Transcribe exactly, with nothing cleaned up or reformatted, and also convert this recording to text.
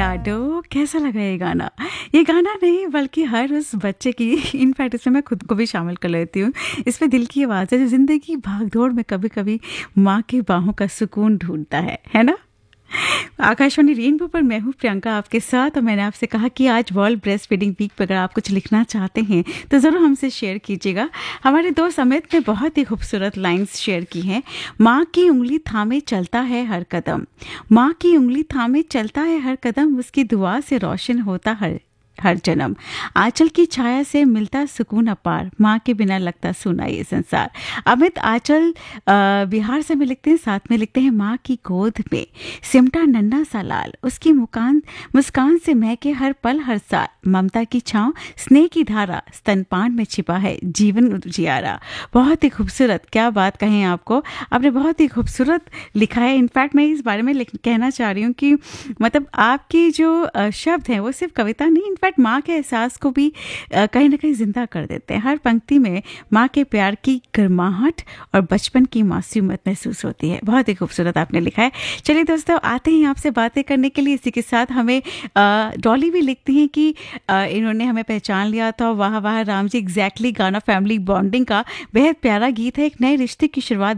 लाडो, कैसा लगा ये गाना? ये गाना नहीं बल्कि हर उस बच्चे की, इनफैक्ट इसमें मैं खुद को भी शामिल कर लेती हूँ। इसमें दिल की आवाज़ है जो ज़िंदगी की भागदौड़ में कभी-कभी माँ की बाहों का सुकून ढूँढता है, है ना? आकाशवाणी रेनबो पर मैं हूँ प्रियंका आपके साथ और मैंने आपसे कहा कि आज वर्ल्ड ब्रेस्ट फीडिंग वीक पर अगर आप कुछ लिखना चाहते हैं तो ज़रूर हमसे शेयर कीजिएगा। हमारे दोस्त अमित ने बहुत ही खूबसूरत लाइंस शेयर की हैं। माँ की उंगली थामे चलता है हर कदम, माँ की उंगली थामे चलता है हर कदम, उसकी दुआ से रोशन होता हर हर जन्म, आंचल की छाया से मिलता सुकून अपार, माँ के बिना लगता सूना ये संसार। अमित आंचल बिहार से में लिखते हैं, साथ में लिखते हैं माँ की गोद में सिमटा नन्ना सा लाल, उसकी मुस्कान मुस्कान से महके हर पल हर साल, ममता की छाँव स्नेह की धारा, स्तनपान में छिपा है जीवन उजियारा। बहुत ही खूबसूरत, क्या बात कहें आपको, आपने बहुत ही खूबसूरत लिखा है। इनफैक्ट मैं इस बारे में कहना चाह रही हूँ कि मतलब आपकी जो शब्द हैं वो सिर्फ कविता नहीं, इनफैक्ट माँ के एहसास को भी कहीं ना कहीं जिंदा कर देते हैं। हर पंक्ति में माँ के प्यार की गर्माहट और बचपन की मासूमियत महसूस होती है। बहुत ही खूबसूरत आपने लिखा है। चलिए दोस्तों, आते हैं आपसे बातें करने के लिए। इसी के साथ हमें डॉली भी लिखती हैं कि आ, इन्होंने हमें पहचान लिया था। वाह वाह राम जी, एग्जैक्टली गाना फैमिली बॉन्डिंग का बेहद प्यारा गीत है। एक नए रिश्ते की शुरुआत